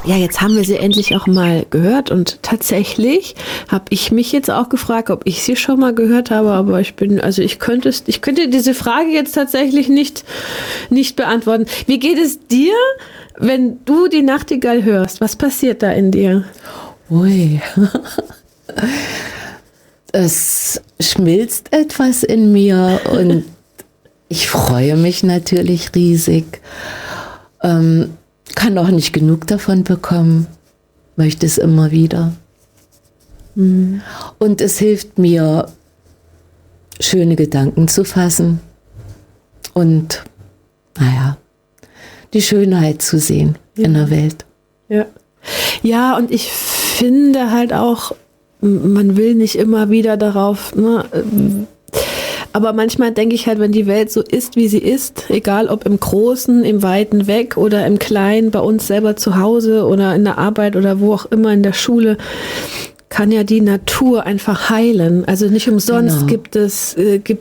ja, jetzt haben wir sie endlich auch mal gehört und tatsächlich habe ich mich jetzt auch gefragt, ob ich sie schon mal gehört habe, aber ich könnte diese Frage jetzt tatsächlich nicht beantworten. Wie geht es dir, wenn du die Nachtigall hörst? Was passiert da in dir? Ui. Es schmilzt etwas in mir und ich freue mich natürlich riesig. Kann auch nicht genug davon bekommen, möchte es immer wieder. Und es hilft mir, schöne Gedanken zu fassen und, die Schönheit zu sehen in der Welt. Ja. Ja, und ich finde halt auch, man will nicht immer wieder darauf, ne, aber manchmal denke ich halt, wenn die Welt so ist, wie sie ist, egal ob im Großen, im Weiten Weg oder im Kleinen, bei uns selber zu Hause oder in der Arbeit oder wo auch immer in der Schule, kann ja die Natur einfach heilen. Also nicht umsonst gibt es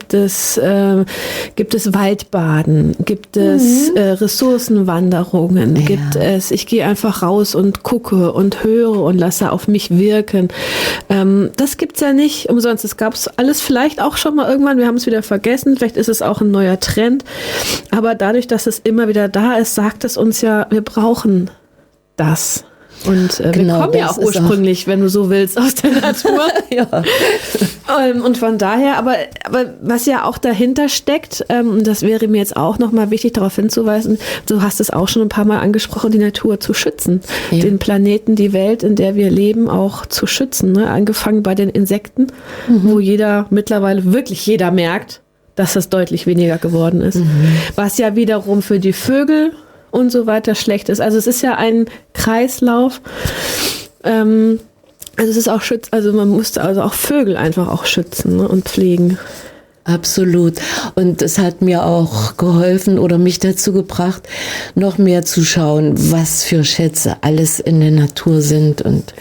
Waldbaden, gibt es Ressourcenwanderungen, ich gehe einfach raus und gucke und höre und lasse auf mich wirken. Das gibt's ja nicht umsonst. Es gab's alles vielleicht auch schon mal irgendwann, wir haben es wieder vergessen, vielleicht ist es auch ein neuer Trend. Aber dadurch, dass es immer wieder da ist, sagt es uns ja, wir brauchen das. Und wir kommen ja auch ursprünglich, wenn du so willst, aus der Natur. Ja. Und von daher, aber was ja auch dahinter steckt, und das wäre mir jetzt auch nochmal wichtig, darauf hinzuweisen, du hast es auch schon ein paar Mal angesprochen, die Natur zu schützen. Ja. Den Planeten, die Welt, in der wir leben, auch zu schützen. Ne? Angefangen bei den Insekten, wo mittlerweile wirklich jeder merkt, dass das deutlich weniger geworden ist. Was ja wiederum für die Vögel und so weiter schlecht ist. Also es ist ja ein Kreislauf. Also es ist auch also man musste also auch Vögel einfach auch schützen, ne, und pflegen. Absolut. Und es hat mir auch geholfen oder mich dazu gebracht, noch mehr zu schauen, was für Schätze alles in der Natur sind. Und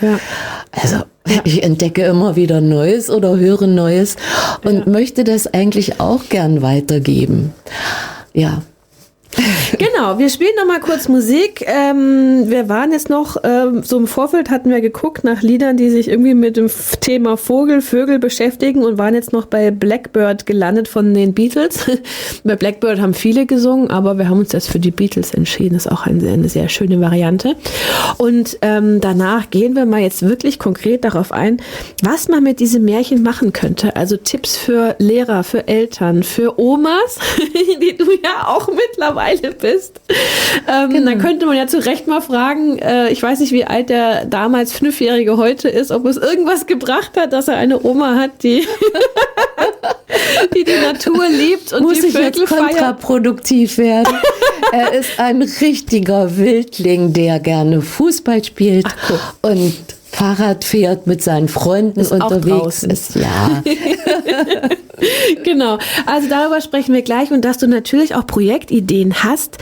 ich entdecke immer wieder Neues oder höre Neues und möchte das eigentlich auch gern weitergeben. Ja. Genau, wir spielen noch mal kurz Musik. Wir waren jetzt noch, so im Vorfeld hatten wir geguckt nach Liedern, die sich irgendwie mit dem Thema Vögel beschäftigen und waren jetzt noch bei Blackbird gelandet von den Beatles. Bei Blackbird haben viele gesungen, aber wir haben uns jetzt für die Beatles entschieden. Das ist auch eine sehr schöne Variante. Und danach gehen wir mal jetzt wirklich konkret darauf ein, was man mit diesem Märchen machen könnte. Also Tipps für Lehrer, für Eltern, für Omas, die du ja auch mittlerweile bist. Dann könnte man ja zu Recht mal fragen, ich weiß nicht, wie alt der damals 5-Jährige heute ist, ob es irgendwas gebracht hat, dass er eine Oma hat, die die Natur liebt und muss die Vögel jetzt kontraproduktiv werden. Er ist ein richtiger Wildling, der gerne Fußball spielt und Fahrrad fährt, mit seinen Freunden unterwegs ist. Ja. Genau, also darüber sprechen wir gleich und dass du natürlich auch Projektideen hast,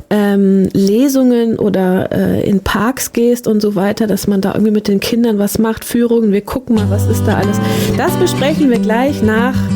Lesungen oder in Parks gehst und so weiter, dass man da irgendwie mit den Kindern was macht, Führungen, wir gucken mal, was ist da alles. Das besprechen wir gleich nach